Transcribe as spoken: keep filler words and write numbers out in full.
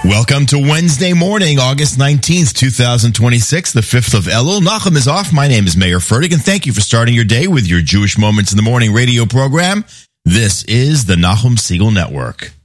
Welcome to Wednesday morning, August nineteenth, twenty twenty-six, the fifth of Elul. Nachum is off. My name is Meir Fertig, and thank you for starting your day with your Jewish Moments in the Morning radio program. This is the Nachum Segal Network.